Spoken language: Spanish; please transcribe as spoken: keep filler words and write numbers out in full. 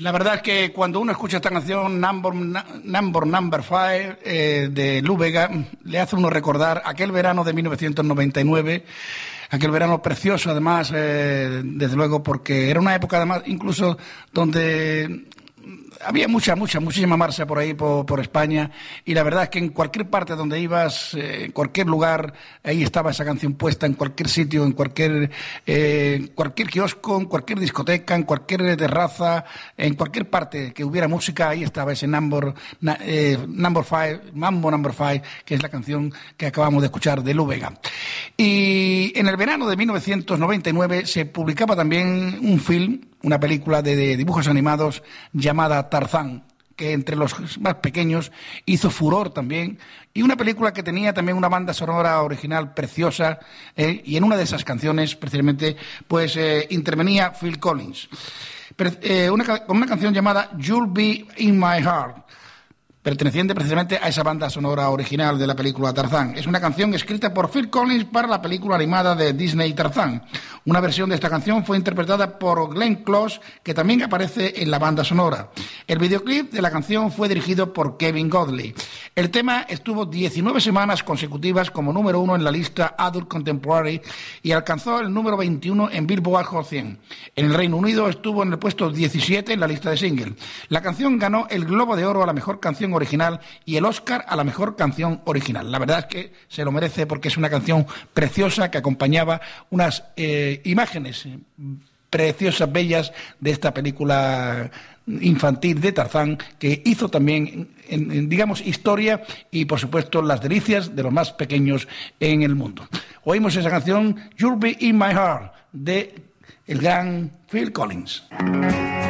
La verdad es que cuando uno escucha esta canción, Number Number, number Five, eh, de Lou Bega, le hace uno recordar aquel verano de mil novecientos noventa y nueve, aquel verano precioso además, eh, desde luego, porque era una época además incluso donde había mucha, mucha, muchísima marcha por ahí, por, por España, y la verdad es que en cualquier parte donde ibas, eh, en cualquier lugar, ahí estaba esa canción puesta, en cualquier sitio, en cualquier, eh, cualquier kiosco, en cualquier discoteca, en cualquier terraza, en cualquier parte que hubiera música, ahí estaba ese Number, eh, number Five, Mambo Number Five, que es la canción que acabamos de escuchar de Lou Bega. Y en el verano de mil novecientos noventa y nueve se publicaba también un film, una película de, de dibujos animados llamada Tarzán, que entre los más pequeños hizo furor también, y una película que tenía también una banda sonora original preciosa, eh, y en una de esas canciones, precisamente, pues eh, intervenía Phil Collins, Pero, eh, una, con una canción llamada You'll Be in My Heart, perteneciente precisamente a esa banda sonora original de la película Tarzán. Es una canción escrita por Phil Collins para la película animada de Disney Tarzán. Una versión de esta canción fue interpretada por Glenn Close, que también aparece en la banda sonora. El videoclip de la canción fue dirigido por Kevin Godley. El tema estuvo diecinueve semanas consecutivas como número uno en la lista Adult Contemporary y alcanzó el número veintiuno en Billboard Hot cien. En el Reino Unido estuvo en el puesto diecisiete en la lista de single. La canción ganó el Globo de Oro a la mejor canción original y el Oscar a la mejor canción original. La verdad es que se lo merece porque es una canción preciosa que acompañaba unas eh, imágenes preciosas, bellas de esta película infantil de Tarzán, que hizo también, en, en, digamos, historia y, por supuesto, las delicias de los más pequeños en el mundo. Oímos esa canción, You'll Be in My Heart, de el gran Phil Collins.